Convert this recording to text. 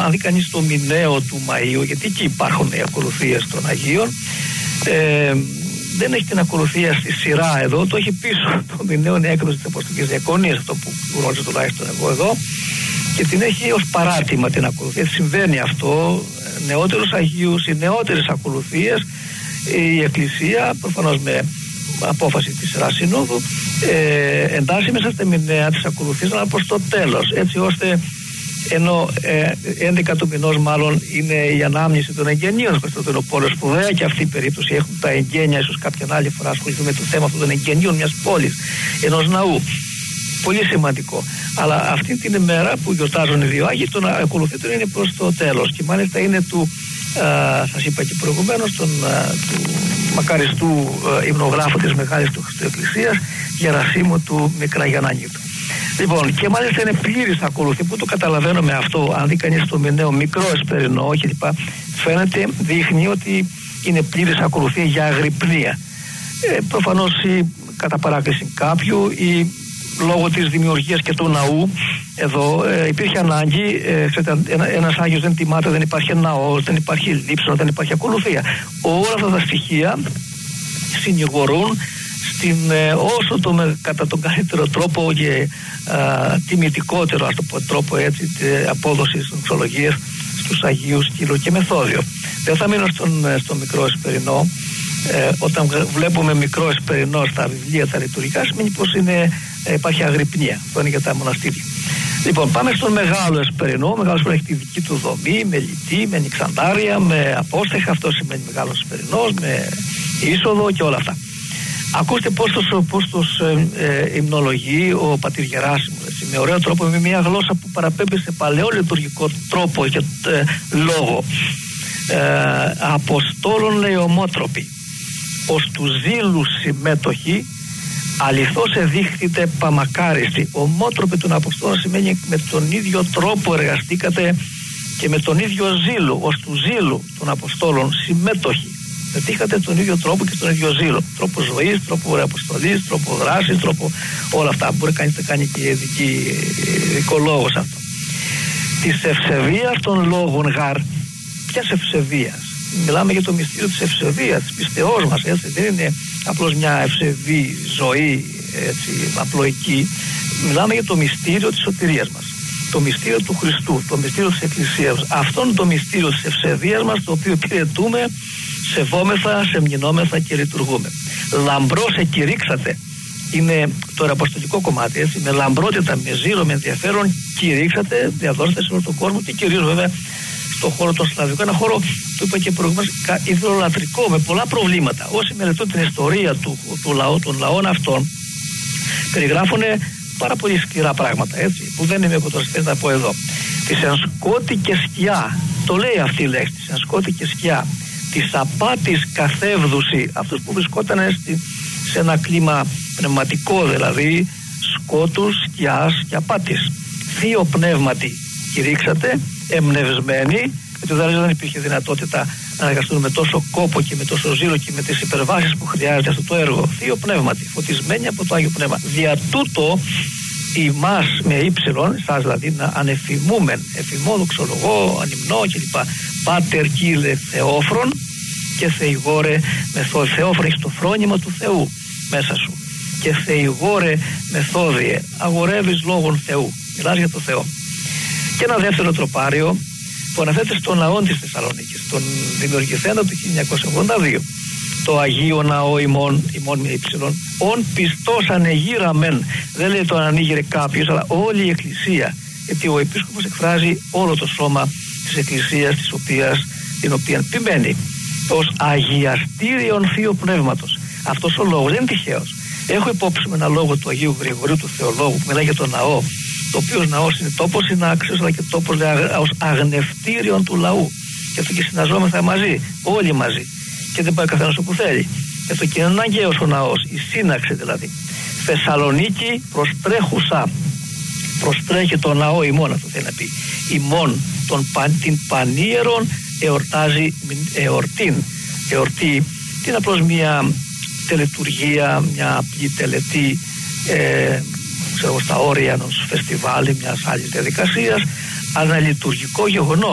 αν δει κανείς το μηναίο του Μαΐου, γιατί εκεί υπάρχουν οι ακολουθίες των Αγίων, δεν έχει την ακολουθία στη σειρά εδώ, το έχει πίσω. Το μηναίο είναι έκδοση της Αποστολικής Διακονίας, αυτό που γνώριζα τουλάχιστον εγώ εδώ, και την έχει ως παράτημα την ακολουθία. Συμβαίνει αυτό, νεότερους Αγίους, οι νεότερες ακολουθίες, η Εκκλησία προφανώς με απόφαση της Ιεράς Συνόδου εντάσσει μέσα στα μηνέα της ακολουθίας, αλλά προς το τέλος, έτσι ώστε ενώ 11 του μηνός μάλλον είναι η ανάμνηση των εγγενείων στο Κωνσταντινούπολο, σπουδαία και αυτή η περίπτωση, έχουν τα εγγένεια, ίσως κάποια άλλη φορά ασχοληθούμε με το θέμα αυτών των εγγενείων μιας πόλης, ενός ναού. Πολύ σημαντικό. Αλλά αυτή την ημέρα που γιορτάζουν οι δύο Άγιοι, τον ακολουθήτων είναι προς το τέλος. Και μάλιστα είναι του, σας είπα και προηγουμένως, του μακαριστού υμνογράφου της Μεγάλης του Χριστού Εκκλησίας, Γερασίμου του Μικραγιαννανίτου. Λοιπόν, και μάλιστα είναι πλήρης ακολουθία, που το καταλαβαίνουμε αυτό, αν δει κανείς το μηναίο μικρό εσπερινό κλπ. Φαίνεται, δείχνει ότι είναι πλήρης ακολουθία για αγρυπνία. Προφανώς κατά παράκληση κάποιου ή λόγω της δημιουργίας και του ναού εδώ υπήρχε ανάγκη, ένας Άγιος δεν τιμάται, δεν υπάρχει ναός, δεν υπάρχει λείψανο, δεν υπάρχει ακολουθία. Όλα αυτά τα στοιχεία συνηγορούν στην κατά τον καλύτερο τρόπο και τιμητικότερο, ας το πω τρόπο έτσι, απόδοση της δοξολογίας στους Αγίους Κύλο και Μεθόδιο. Δεν θα μείνω στο μικρό εσπερινό. Όταν βλέπουμε μικρό εσπερινό στα βιβλία τα λειτουργικά, σημαίνει πως υπάρχει αγρυπνία. Αυτό είναι για τα μοναστήρια. Λοιπόν, πάμε στον μεγάλο εσπερινό. Ο μεγάλος έχει τη δική του δομή, με λυτή, με νιξαντάρια, με απόστεχα. Αυτό σημαίνει μεγάλος εσπερινός, με είσοδο και όλα αυτά. Ακούστε πώς τους υμνολογεί ο πατήρ Γεράσιμος, με ωραίο τρόπο, με μια γλώσσα που παραπέμπει σε παλαιό λειτουργικό τρόπο και λόγο. Αποστόλων λέει ομότροποι, ως του ζήλου συμμέτοχοι, αληθώς εδείχθητε παμακάριστοι. Ομότροποι των Αποστόλων σημαίνει με τον ίδιο τρόπο εργαστήκατε και με τον ίδιο ζήλο, ως του ζήλου των Αποστόλων συμμέτοχοι. Πετύχατε τον ίδιο τρόπο και τον ίδιο ζήλο. Τρόπο ζωής, τρόπο αποστολής, τρόπο δράσης, τρόπο όλα αυτά. Μπορεί κανείς να κάνει και ειδικό λόγο σε αυτό. Της ευσεβίας των λόγων γαρ. Ποιας ευσεβίας? Μιλάμε για το μυστήριο της ευσεβίας, της πιστεώς μας, έτσι. Δεν είναι απλώς μια ευσεβή ζωή, έτσι, απλοϊκή. Μιλάμε για το μυστήριο της σωτηρίας μας. Το μυστήριο του Χριστού, το μυστήριο της Εκκλησίας. Αυτό είναι το μυστήριο της ευσεβίας μας, το οποίο υπηρετούμε, σεβόμεθα, σεμνινόμεθα και λειτουργούμε. Λαμπρός εκηρύξατε. Είναι το εραποστολικό κομμάτι, έτσι. Με λαμπρότητα, με ζήλο, με ενδιαφέρον κηρύξατε, διαδώσατε σε όλο τον κόσμο και κυρίως βέβαια στον χώρο των Σλαβικών. Ένα χώρο, το είπα και προηγουμένως, ιδεολατρικό, με πολλά προβλήματα. Όσοι μελετούν την ιστορία του λαού, των λαών αυτών, περιγράφουν πάρα πολύ σκληρά πράγματα, έτσι, που δεν είμαι κοντοστές να πω εδώ. Της εν σκότη και σκιά, το λέει αυτή η λέξη, της εν σκότη και σκιά, της απάτης καθεύδουση, αυτούς που βρισκόταν σε ένα κλίμα πνευματικό, δηλαδή σκότους, σκιάς και απάτης. Θείο πνεύματι κηρύξατε, εμπνευσμένοι, γιατί δεν υπήρχε δυνατότητα να εργαστούν με τόσο κόπο και με τόσο ζήλο και με τις υπερβάσεις που χρειάζεται αυτό το έργο. Θείο πνεύματι, φωτισμένοι από το Άγιο Πνεύμα. Δια τούτο ημάς με ύψιλον, εσάς δηλαδή, να ανεφημούμεν, εφημό, δοξολογώ, ανυμνώ κλπ. Πάτερ κύλε Θεόφρον και Θεηγόρε Μεθόδie. Θεόφρον έχεις το φρόνημα του Θεού μέσα σου. Και Θεηγόρε Μεθόδie, αγορεύεις λόγων Θεού. Μιλάς για το Θεό. Και ένα δεύτερο τροπάριο που αναφέρεται στον ναό της Θεσσαλονίκης, τον δημιουργηθέντα του 1982. Το Αγίο Ναό ημών με ύψιλον, ον πιστός ανεγύραμεν. Δεν λέει το ανοίγειρε κάποιος, αλλά όλη η Εκκλησία. Γιατί ο Επίσκοπος εκφράζει όλο το σώμα της Εκκλησίας, την οποία επιμένει ως αγιαστήριον Θείου Πνεύματος. Αυτός ο λόγος δεν είναι τυχαίος. Έχω υπόψη με ένα λόγο του Αγίου Γρηγορίου του Θεολόγου που μιλάει για τον ναό, το οποίο ναός είναι τόπος συνάξεως, αλλά και τόπος ως αγνευτήριον του λαού. Και αυτό και συναζόμεθα μαζί, όλοι μαζί. Και δεν πάει καθένας όπου θέλει. Γι' αυτό και είναι αναγκαίος ο ναός, η σύναξη δηλαδή. Θεσσαλονίκη προστρέχουσα. Προστρέχει το ναό ημών, αυτό θέλει να πει. Ημών την πανίερον εορτάζει εορτήν. Εορτή είναι απλώς μια τελετουργία, μια απλή τελετή, στα όρια ενός φεστιβάλ, μιας άλλης διαδικασίας, αλλά ένα λειτουργικό γεγονός.